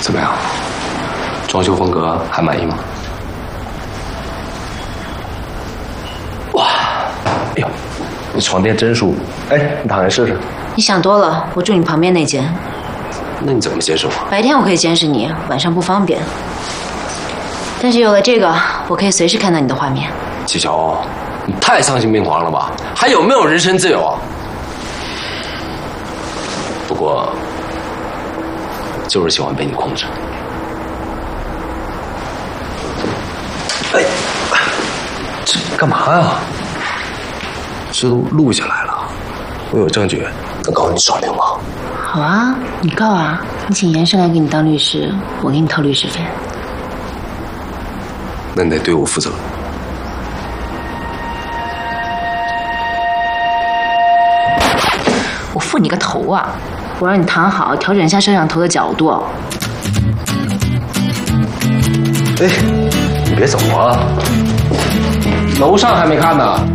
怎么样？装修风格还满意吗？哇，哎呦，你床垫真舒服。哎，你躺下试试。 你想多了，我住你旁边那间。 那你怎么监视我？ 白天我可以监视你，晚上不方便。但是有了这个，我可以随时看到你的画面。 季乔，你太丧心病狂了吧？还有没有人身自由啊？不过，就是喜欢被你控制。哎，这干嘛呀？这都录下来了，我有证据能告你耍流氓。 好啊，你告啊！你请严生来给你当律师，我给你掏律师费。 那你得对我负责。 我负你个头啊！我让你躺好，调整一下摄像头的角度。 哎，你别走啊！楼上还没看呢。